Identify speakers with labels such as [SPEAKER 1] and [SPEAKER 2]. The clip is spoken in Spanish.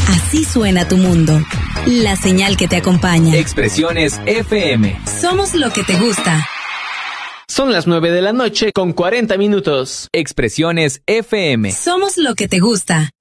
[SPEAKER 1] Así suena tu mundo. La señal que te acompaña.
[SPEAKER 2] Expresiones FM.
[SPEAKER 1] Somos lo que te gusta.
[SPEAKER 3] Son las 9 de la noche con 40 minutos.
[SPEAKER 2] Expresiones FM.
[SPEAKER 1] Somos lo que te gusta.